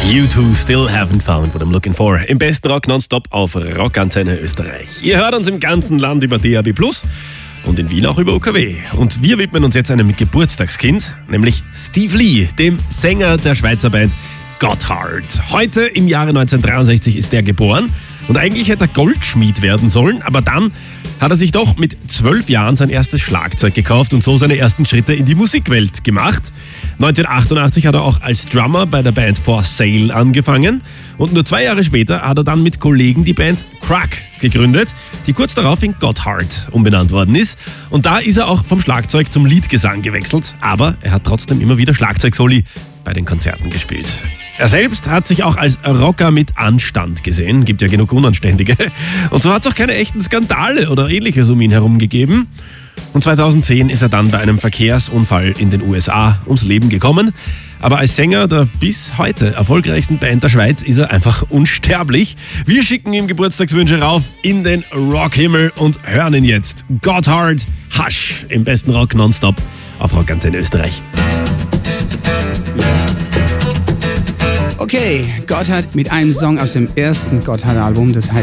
U2 Still Haven't Found What I'm Looking For. Im besten Rock nonstop auf Rockantenne Österreich. Ihr hört uns im ganzen Land über DAB+ und in Wien auch über UKW. Und wir widmen uns jetzt einem Geburtstagskind, nämlich Steve Lee, dem Sänger der Schweizer Band Gotthard. Heute im Jahre 1963 ist er geboren und eigentlich hätte er Goldschmied werden sollen, aber dann hat er sich doch mit 12 Jahren sein erstes Schlagzeug gekauft und so seine ersten Schritte in die Musikwelt gemacht. 1988 hat er auch als Drummer bei der Band For Sale angefangen und nur 2 Jahre später hat er dann mit Kollegen die Band Crack gegründet, die kurz darauf in Gotthard umbenannt worden ist. Und da ist er auch vom Schlagzeug zum Leadgesang gewechselt, aber er hat trotzdem immer wieder Schlagzeugsoli bei den Konzerten gespielt. Er selbst hat sich auch als Rocker mit Anstand gesehen, gibt ja genug Unanständige. Und so hat es auch keine echten Skandale oder ähnliches um ihn herum gegeben. Und 2010 ist er dann bei einem Verkehrsunfall in den USA ums Leben gekommen. Aber als Sänger der bis heute erfolgreichsten Band der Schweiz ist er einfach unsterblich. Wir schicken ihm Geburtstagswünsche rauf in den Rockhimmel und hören ihn jetzt. Gotthard, Hush, im besten Rock nonstop auf Rockantenne Österreich. Okay, Gotthard mit einem Song aus dem ersten Gotthard-Album, das heißt